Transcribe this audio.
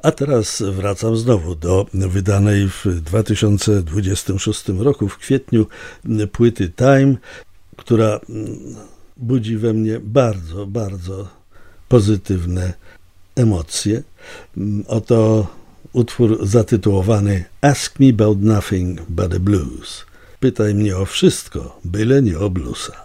A teraz wracam znowu do wydanej w 2026 roku w kwietniu płyty Time, która budzi we mnie bardzo, bardzo pozytywne emocje. Oto utwór zatytułowany Ask Me About Nothing But the Blues. Pytaj mnie o wszystko, byle nie o bluesa.